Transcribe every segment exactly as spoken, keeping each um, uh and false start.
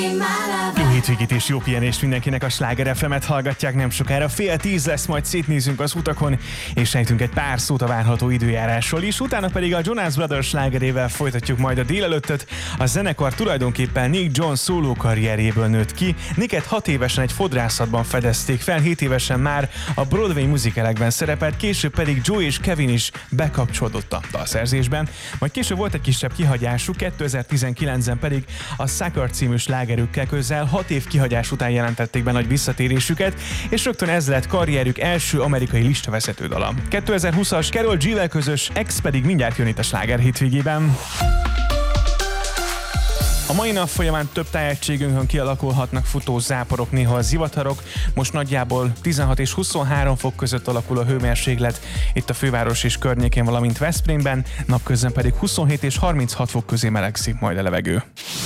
Jó hétvégét és jó pihenést mindenkinek, a Sláger ef emet hallgatják, nem sokára fél tíz lesz, majd szétnézünk az utakon, és sejtünk egy pár szót a várható időjárásról is, utána pedig a Jonas Brothers slágerével folytatjuk majd a délelőttöt. A zenekar tulajdonképpen Nick Jones szóló karrierjéből nőtt ki. Nicket hat évesen egy fodrászatban fedezték fel, hét évesen már a Broadway musicalekben szerepelt, később pedig Joe és Kevin is bekapcsolódott a dalszerzésben. Majd később volt egy kisebb kihagyásuk, kétezer-tizenkilencben pedig a Sucker című slágerükkel közel hat év kihagyás után jelentették be nagy visszatérésüket, és rögtön ez lett karrierük első amerikai listavezető dala. kétezer-húszas Karol G-vel közös X pedig mindjárt jön itt a Sláger hétvégében. A mai nap folyamán több tájegységünkön kialakulhatnak futózáporok, néha zivatarok. Most nagyjából tizenhat és huszonhárom fok között alakul a hőmérséklet itt a főváros és környékén, valamint Veszprémben, napközben pedig huszonhét és harminchat fok közé melegszik majd a levegő.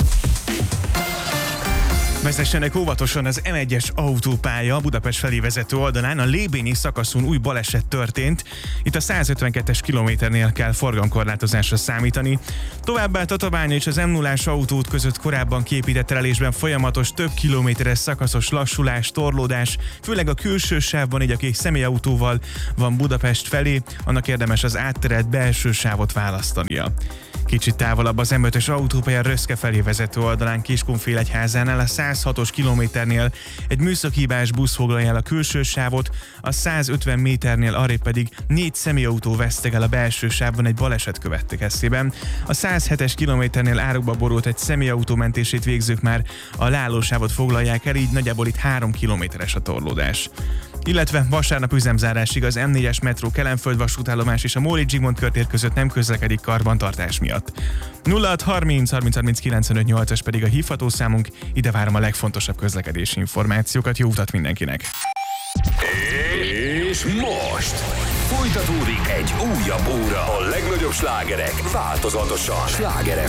Vezessenek óvatosan, az em egyes autópálya Budapest felé vezető oldalán, a Lébényi szakaszon új baleset történt. Itt a százötvenkettes kilométernél kell forgalomkorlátozásra számítani. Továbbá Tatabánya és az em nullás autóút között korábban kiépített terelésben folyamatos több kilométeres szakaszos lassulás, torlódás, főleg a külső sávban, így aki személyautóval van Budapest felé, annak érdemes az átterelt belső sávot választania. Kicsit távolabb az em ötös autópálya Röszke felé vezető oldalán Kiskunfélegyházánál a százhatos kilométernél egy műszaki hibás busz foglalja el a külső sávot, a százötven méternél arrébb pedig négy személyautó vesztek el a belső sávban egy baleset következtében. A százhetes kilométernél árokba borult egy személyautó mentését végzők már a leállósávot foglalják el, így nagyjából itt három kilométeres a torlódás. Illetve vasárnap üzemzárásig az em négyes metró Kelenföld vasútállomás és a Móricz Zsigmond körtér között nem közlekedik karbantartás miatt. nulla hat harminc harminc harminc kilencvenöt nyolcas pedig a hívható számunk, ide várom a legfontosabb közlekedési információkat, jó utat mindenkinek! És most folytatódik egy újabb óra, a legnagyobb slágerek változatosan. Sláger